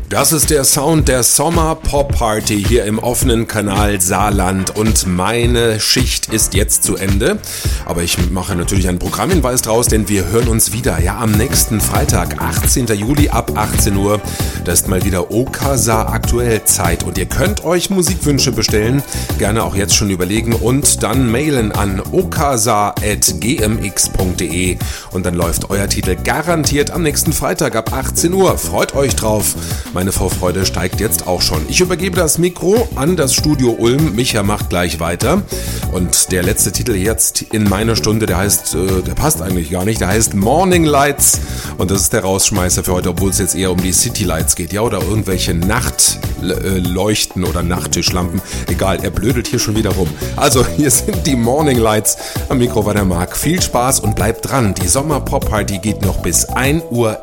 Das ist der Sound der Sommer-Pop-Party hier im offenen Kanal Saarland und meine Schicht ist jetzt zu Ende. Aber ich mache natürlich einen Programmhinweis draus, denn wir hören uns wieder, am nächsten Freitag, 18. Juli ab 18 Uhr. Da ist mal wieder Okasa aktuell Zeit und ihr könnt euch Musikwünsche bestellen, gerne auch jetzt schon überlegen und dann mailen an okasa@gmx.de und dann läuft euer Titel garantiert am nächsten Freitag ab 18 Uhr. Freut euch drauf. Meine Vorfreude steigt jetzt auch schon. Ich übergebe das Mikro an das Studio Ulm. Micha macht gleich weiter. Und der letzte Titel jetzt in meiner Stunde, der heißt, der passt eigentlich gar nicht, der heißt Morning Lights. Und das ist der Rausschmeißer für heute, obwohl es jetzt eher um die City Lights geht, ja, oder irgendwelche Nachtleuchten oder Nachttischlampen. Egal, er blödelt hier schon wieder rum. Also, hier sind die Morning Lights. Am Mikro war der Marc. Viel Spaß und bleibt dran. Die Sommer-Pop-Party geht noch bis 1 Uhr